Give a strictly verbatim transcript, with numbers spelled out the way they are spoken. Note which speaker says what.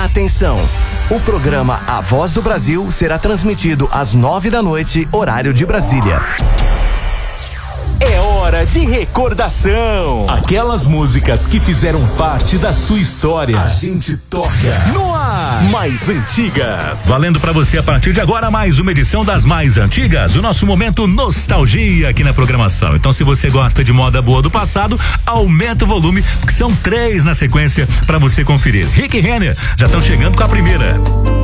Speaker 1: Atenção! O programa A Voz do Brasil será transmitido às nove da noite, horário de Brasília.
Speaker 2: É hora de recordação. Aquelas músicas que fizeram parte da sua história. A gente toca no ar. Mais antigas.
Speaker 3: Valendo pra você a partir de agora mais uma edição das mais antigas. O nosso momento nostalgia aqui na programação. Então, se você gosta de moda boa do passado, aumenta o volume, porque são três na sequência pra você conferir. Rick e Renner já estão chegando com a primeira.